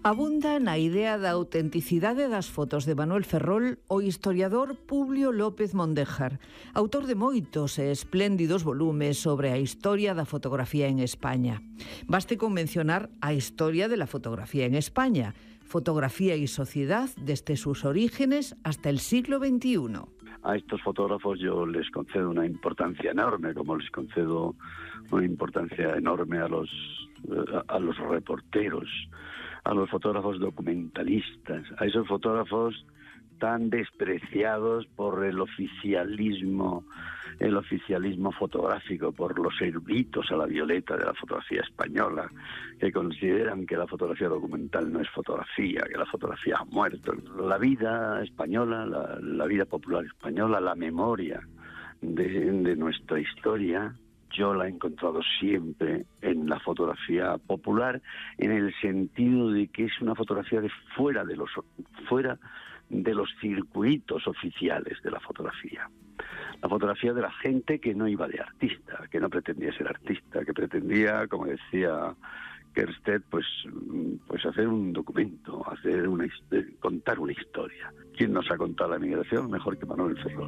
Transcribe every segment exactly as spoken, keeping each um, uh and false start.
Abunda na idea da autenticidade das fotos de Manuel Ferrol o historiador Publio López Mondéjar, autor de moitos e espléndidos volumes sobre a historia da fotografía en España. Baste con mencionar a historia de la fotografía en España, fotografía y sociedad desde sus orígenes hasta el siglo veintiuno. A estos fotógrafos yo les concedo una importancia enorme, como les concedo una importancia enorme a los, a los reporteros, a los fotógrafos documentalistas, a esos fotógrafos tan despreciados por el oficialismo, el oficialismo fotográfico, por los eruditos a la violeta de la fotografía española, que consideran que la fotografía documental no es fotografía, que la fotografía ha muerto. La vida española, la, la vida popular española, la memoria de, de nuestra historia, yo la he encontrado siempre en la fotografía popular, en el sentido de que es una fotografía de fuera de los fuera de los circuitos oficiales de la fotografía. La fotografía de la gente que no iba de artista, que no pretendía ser artista, que pretendía, como decía Kerstedt, pues, pues hacer un documento, hacer una, contar una historia. ¿Quién nos ha contado la migración mejor que Manuel Ferrol?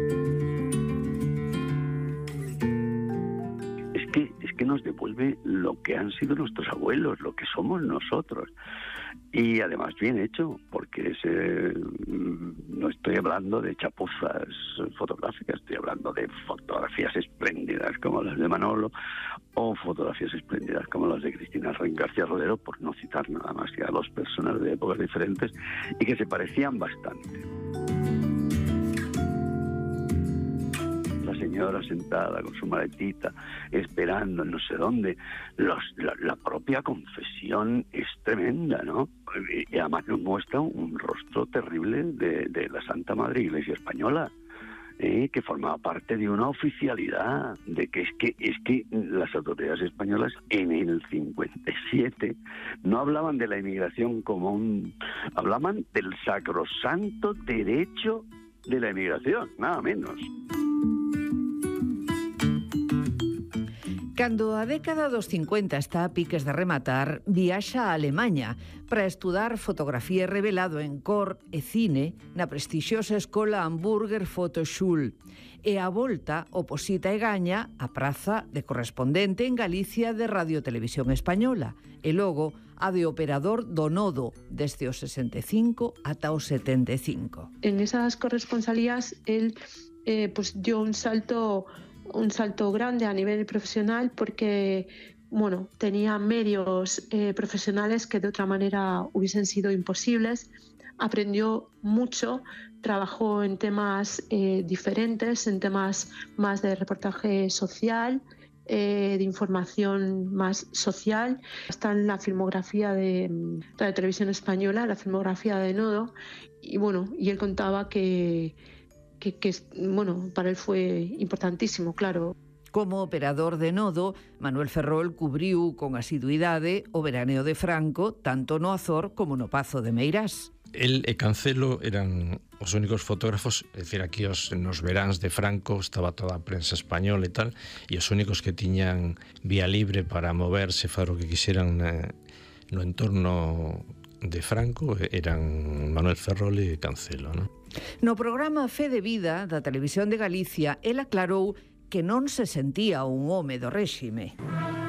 Es que, es que nos devuelve lo que han sido nuestros abuelos, lo que somos nosotros. Y además bien hecho, porque ese, no estoy hablando de chapuzas fotográficas, estoy hablando de fotografías espléndidas como las de Manolo o fotografías espléndidas como las de Cristina García Rodero, por no citar nada más que a dos personas de épocas diferentes y que se parecían bastante. La señora sentada con su maletita, esperando en no sé dónde. Los, la, la propia confesión es tremenda, ¿no? Y además nos muestra un rostro terrible de, de la Santa Madre Iglesia Española, ¿eh? Que formaba parte de una oficialidad, de que es que es que las autoridades españolas en el cincuenta y siete no hablaban de la inmigración como un... hablaban del sacrosanto derecho de la inmigración, nada menos. Cando a década dos cincuenta está a piques de rematar, viaxa a Alemanha para estudar fotografía revelado en cor e cine na prestixiosa escola Hamburger Fotoschule e a volta oposita e gaña a praza de correspondente en Galicia de Radio Televisión Española e logo a de operador do Nodo desde os sesenta e cinco ata os setenta e cinco. En esas corresponsalías él eh, pues dio un salto un salto grande a nivel profesional porque, bueno, tenía medios eh, profesionales que de otra manera hubiesen sido imposibles. Aprendió mucho, trabajó en temas eh, diferentes, en temas más de reportaje social, eh, de información más social. Está en la filmografía de Radio Televisión Española, la filmografía de Nodo, y bueno, y él contaba que Que, que, bueno, para él fue importantísimo, claro. Como operador de Nodo, Manuel Ferrol cubriu con asiduidade o veraneo de Franco, tanto no Azor como no Pazo de Meirás. El e Cancelo eran os únicos fotógrafos, é dicir, aquí os, nos veráns de Franco estaba toda a prensa española e tal, e os únicos que tiñan vía libre para moverse, fazer o que quixeran eh, no entorno de Franco eran Manuel Ferrol e Cancelo, non? No programa Fe de Vida da Televisión de Galicia, el aclarou que non se sentía un home do réxime.